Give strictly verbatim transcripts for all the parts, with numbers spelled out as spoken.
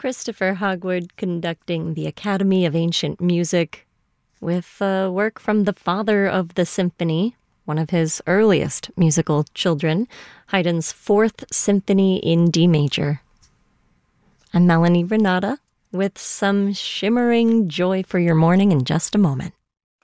Christopher Hogwood conducting the Academy of Ancient Music with uh, work from the father of the symphony, one of his earliest musical children, Haydn's Fourth Symphony in D major. I'm Melanie Renata with some shimmering joy for your morning in just a moment.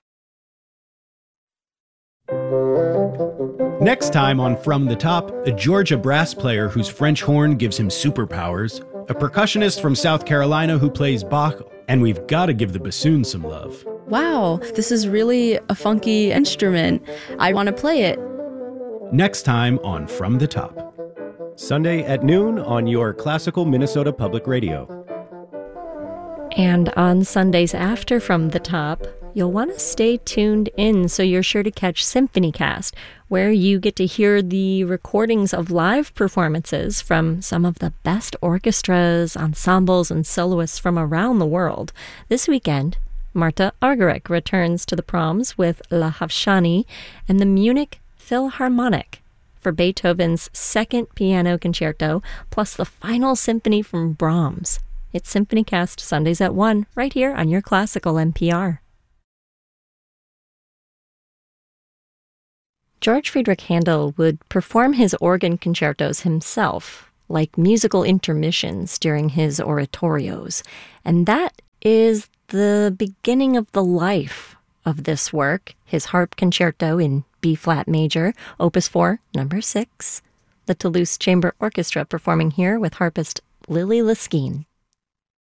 Next time on From the Top, a Georgia brass player whose French horn gives him superpowers, a percussionist from South Carolina who plays Bach, and we've got to give the bassoon some love. Wow, this is really a funky instrument. I want to play it. Next time on From the Top. Sunday at noon on your classical Minnesota Public Radio. And on Sundays after From the Top, you'll want to stay tuned in so you're sure to catch SymphonyCast, where you get to hear the recordings of live performances from some of the best orchestras, ensembles, and soloists from around the world. This weekend, Marta Argerich returns to the proms with La Havshani and the Munich Philharmonic for Beethoven's Second Piano Concerto, plus the final symphony from Brahms. It's SymphonyCast Sundays at one, right here on your classical N P R. George Friedrich Handel would perform his organ concertos himself, like musical intermissions during his oratorios. And that is the beginning of the life of this work, his harp concerto in B-flat major, Opus four, number six. The Toulouse Chamber Orchestra performing here with harpist Lily Liskine.